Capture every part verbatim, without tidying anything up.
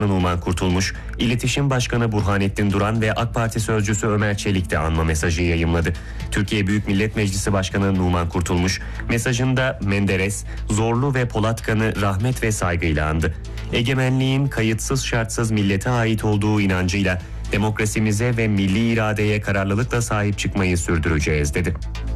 Numan Kurtulmuş, İletişim Başkanı Burhanettin Duran ve AK Parti Sözcüsü Ömer Çelik de anma mesajı yayımladı. Türkiye Büyük Millet Meclisi Başkanı Numan Kurtulmuş, mesajında Menderes, Zorlu ve Polatkan'ı rahmet ve saygıyla andı. Egemenliğin kayıtsız şartsız millete ait olduğu inancıyla demokrasimize ve milli iradeye kararlılıkla sahip çıkmayı sürdüreceğiz dedi.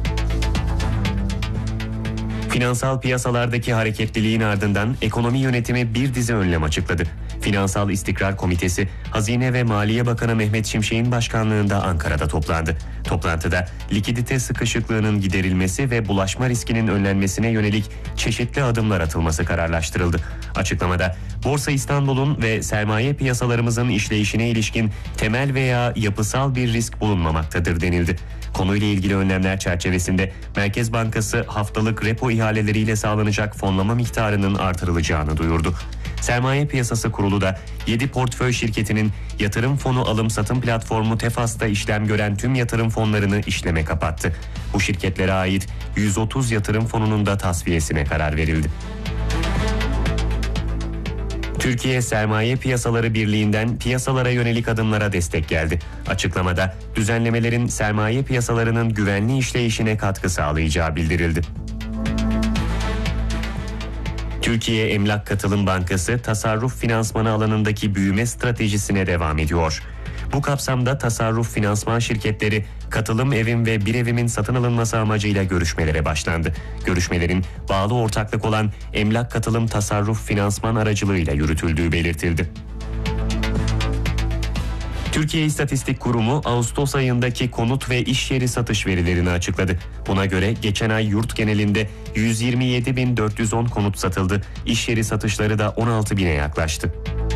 Finansal piyasalardaki hareketliliğin ardından ekonomi yönetimi bir dizi önlem açıkladı. Finansal İstikrar Komitesi, Hazine ve Maliye Bakanı Mehmet Şimşek'in başkanlığında Ankara'da toplandı. Toplantıda likidite sıkışıklığının giderilmesi ve bulaşma riskinin önlenmesine yönelik çeşitli adımlar atılması kararlaştırıldı. Açıklamada, Borsa İstanbul'un ve sermaye piyasalarımızın işleyişine ilişkin temel veya yapısal bir risk bulunmamaktadır denildi. Konuyla ilgili önlemler çerçevesinde Merkez Bankası haftalık repo ihaleleriyle sağlanacak fonlama miktarının artırılacağını duyurdu. Sermaye Piyasası Kurulu da yedi portföy şirketinin yatırım fonu alım satım platformu Tefas'ta işlem gören tüm yatırım fonlarını işleme kapattı. Bu şirketlere ait yüz otuz yatırım fonunun da tasfiyesine karar verildi. Türkiye Sermaye Piyasaları Birliği'nden piyasalara yönelik adımlara destek geldi. Açıklamada düzenlemelerin sermaye piyasalarının güvenli işleyişine katkı sağlayacağı bildirildi. Türkiye Emlak Katılım Bankası tasarruf finansmanı alanındaki büyüme stratejisine devam ediyor. Bu kapsamda tasarruf finansman şirketleri katılım evim ve bir evimin satın alınması amacıyla görüşmelere başlandı. Görüşmelerin bağlı ortaklık olan Emlak Katılım Tasarruf Finansman aracılığıyla yürütüldüğü belirtildi. Türkiye İstatistik Kurumu Ağustos ayındaki konut ve iş yeri satış verilerini açıkladı. Buna göre geçen ay yurt genelinde yüz yirmi yedi bin dört yüz on konut satıldı. İş yeri satışları da on altı bine yaklaştı.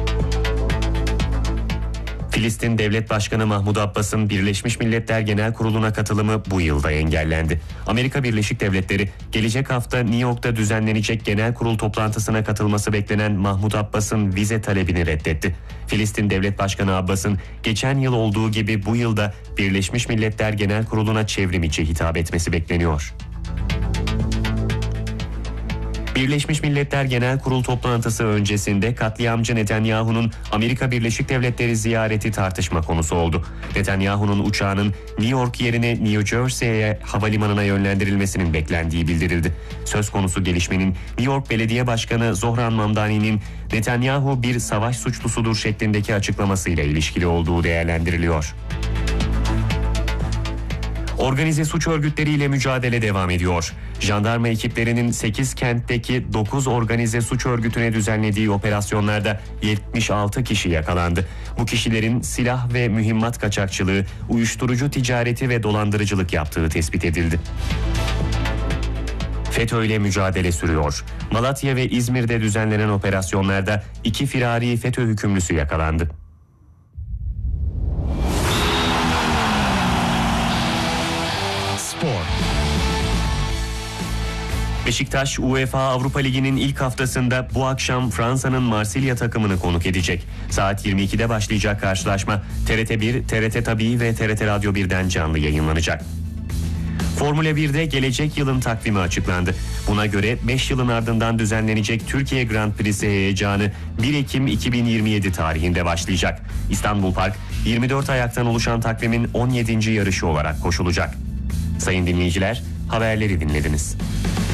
Filistin Devlet Başkanı Mahmud Abbas'ın Birleşmiş Milletler Genel Kurulu'na katılımı bu yılda engellendi. Amerika Birleşik Devletleri gelecek hafta New York'ta düzenlenecek genel kurul toplantısına katılması beklenen Mahmud Abbas'ın vize talebini reddetti. Filistin Devlet Başkanı Abbas'ın geçen yıl olduğu gibi bu yılda Birleşmiş Milletler Genel Kurulu'na çevrimiçi hitap etmesi bekleniyor. Birleşmiş Milletler Genel Kurul toplantısı öncesinde katliamcı Netanyahu'nun Amerika Birleşik Devletleri ziyareti tartışma konusu oldu. Netanyahu'nun uçağının New York yerine New Jersey'ye havalimanına yönlendirilmesinin beklendiği bildirildi. Söz konusu gelişmenin New York Belediye Başkanı Zohran Mamdani'nin Netanyahu bir savaş suçlusudur şeklindeki açıklamasıyla ilişkili olduğu değerlendiriliyor. Organize suç örgütleriyle mücadele devam ediyor. Jandarma ekiplerinin sekiz kentteki dokuz organize suç örgütüne düzenlediği operasyonlarda yetmiş altı kişi yakalandı. Bu kişilerin silah ve mühimmat kaçakçılığı, uyuşturucu ticareti ve dolandırıcılık yaptığı tespit edildi. FETÖ'yle mücadele sürüyor. Malatya ve İzmir'de düzenlenen operasyonlarda iki firari FETÖ hükümlüsü yakalandı. Beşiktaş UEFA Avrupa Ligi'nin ilk haftasında bu akşam Fransa'nın Marsilya takımını konuk edecek. Saat yirmi ikide başlayacak karşılaşma T R T bir, T R T Tabii ve T R T Radyo birden canlı yayınlanacak. Formula birde gelecek yılın takvimi açıklandı. Buna göre beş yılın ardından düzenlenecek Türkiye Grand Prix'si heyecanı bir Ekim iki bin yirmi yedi tarihinde başlayacak. İstanbul Park yirmi dört ayaktan oluşan takvimin on yedinci yarışı olarak koşulacak. Sayın dinleyiciler, haberleri dinlediniz.